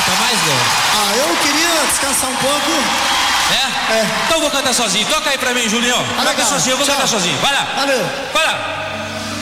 cantar mais, Léo? Ah, eu queria descansar um pouco. É? Então eu vou cantar sozinho. Toca aí pra mim, Julinho. Toca legal. sozinho, eu vou Tchau. cantar sozinho. Vai lá. Valeu. Vai lá.